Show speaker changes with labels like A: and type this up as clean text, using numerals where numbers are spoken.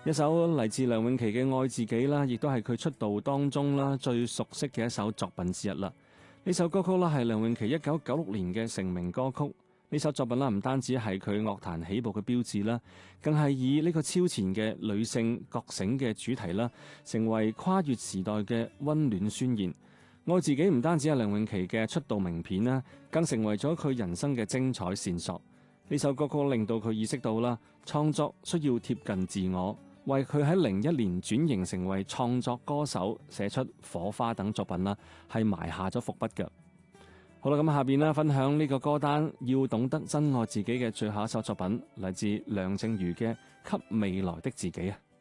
A: 一首嚟自梁詠琪嘅《愛自己》啦，亦都係佢出道當中啦最熟悉嘅一首作品之一啦。呢首歌曲啦係梁詠琪1996年嘅成名歌曲。呢首作品啦唔單止係佢樂壇起步嘅標誌啦，更係以呢個超前嘅女性覺醒嘅主題啦，成為跨越時代嘅溫暖宣言。愛自己唔單止係梁詠琪嘅出道名片啦，更成為咗佢人生嘅精彩線索。呢首歌曲令到佢意識到啦，創作需要貼近自我，為佢喺01年轉型成為創作歌手，寫出《火花》等作品啦，係埋下咗伏筆嘅。好啦，咁下邊啦，分享呢個歌單要懂得珍愛自己嘅最後一首作品，嚟自梁靜茹嘅《給未來的自己》啊。